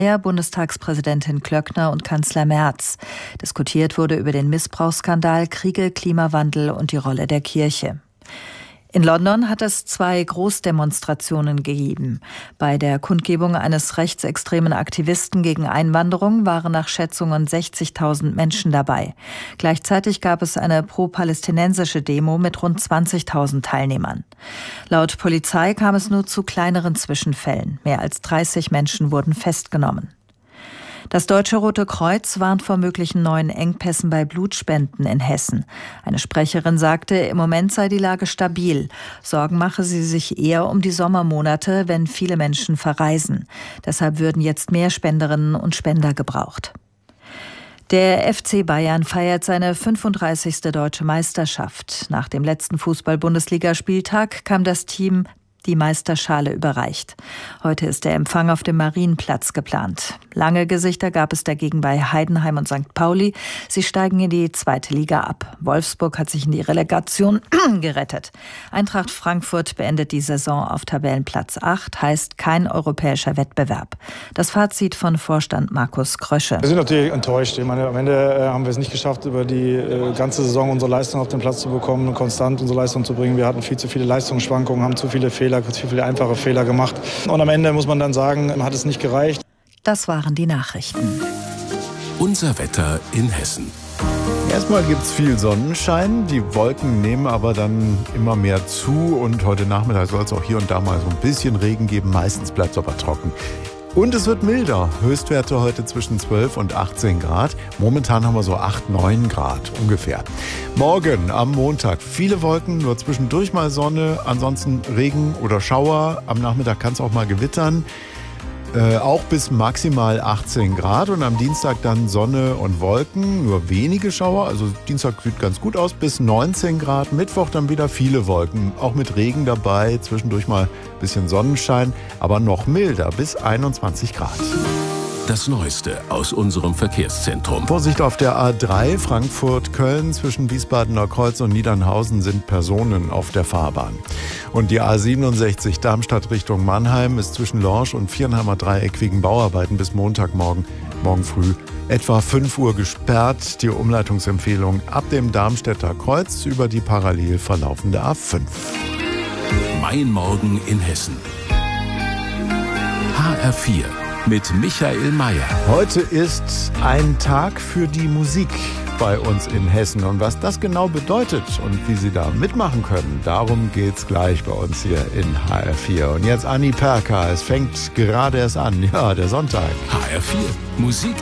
Bundestagspräsidentin Klöckner und Kanzler Merz. Diskutiert wurde über den Missbrauchsskandal, Kriege, Klimawandel und die Rolle der Kirche. In London hat es 2 Großdemonstrationen gegeben. Bei der Kundgebung eines rechtsextremen Aktivisten gegen Einwanderung waren nach Schätzungen 60.000 Menschen dabei. Gleichzeitig gab es eine pro-palästinensische Demo mit rund 20.000 Teilnehmern. Laut Polizei kam es nur zu kleineren Zwischenfällen. Mehr als 30 Menschen wurden festgenommen. Das Deutsche Rote Kreuz warnt vor möglichen neuen Engpässen bei Blutspenden in Hessen. Eine Sprecherin sagte, im Moment sei die Lage stabil. Sorgen mache sie sich eher um die Sommermonate, wenn viele Menschen verreisen. Deshalb würden jetzt mehr Spenderinnen und Spender gebraucht. Der FC Bayern feiert seine 35. deutsche Meisterschaft. Nach dem letzten Fußball-Bundesligaspieltag kam das Team die Meisterschale überreicht. Heute ist der Empfang auf dem Marienplatz geplant. Lange Gesichter gab es dagegen bei Heidenheim und St. Pauli. Sie steigen in die 2. Liga ab. Wolfsburg hat sich in die Relegation gerettet. Eintracht Frankfurt beendet die Saison auf Tabellenplatz 8, heißt kein europäischer Wettbewerb. Das Fazit von Vorstand Markus Krösche. Wir sind natürlich enttäuscht. Ich meine, am Ende haben wir es nicht geschafft, über die ganze Saison unsere Leistung auf den Platz zu bekommen und konstant unsere Leistung zu bringen. Wir hatten viel zu viele Leistungsschwankungen, haben zu viele einfache Fehler gemacht. Und am Ende muss man dann sagen, hat es nicht gereicht. Das waren die Nachrichten. Unser Wetter in Hessen. Erstmal gibt es viel Sonnenschein, die Wolken nehmen aber dann immer mehr zu und heute Nachmittag soll es auch hier und da mal so ein bisschen Regen geben, meistens bleibt es aber trocken. Und es wird milder, Höchstwerte heute zwischen 12 und 18 Grad, momentan haben wir so 8, 9 Grad ungefähr. Morgen am Montag viele Wolken, nur zwischendurch mal Sonne, ansonsten Regen oder Schauer, am Nachmittag kann es auch mal gewittern. Auch bis maximal 18 Grad und am Dienstag dann Sonne und Wolken, nur wenige Schauer, also Dienstag sieht ganz gut aus, bis 19 Grad, Mittwoch dann wieder viele Wolken, auch mit Regen dabei, zwischendurch mal ein bisschen Sonnenschein, aber noch milder, bis 21 Grad. Das Neueste aus unserem Verkehrszentrum. Vorsicht auf der A3 Frankfurt-Köln zwischen Wiesbadener Kreuz und Niedernhausen sind Personen auf der Fahrbahn. Und die A67 Darmstadt Richtung Mannheim ist zwischen Lorsch und Viernheimer Dreieck wegen Bauarbeiten bis Montagmorgen, morgen früh, etwa 5 Uhr gesperrt. Die Umleitungsempfehlung ab dem Darmstädter Kreuz über die parallel verlaufende A5. Mein Morgen in Hessen. HR4. Mit Michael Mayer. Heute ist ein Tag für die Musik bei uns in Hessen. Und was das genau bedeutet und wie Sie da mitmachen können, darum geht's gleich bei uns hier in HR4. Und jetzt Anni Perka. Es fängt gerade erst an. Ja, der Sonntag. HR4. Musik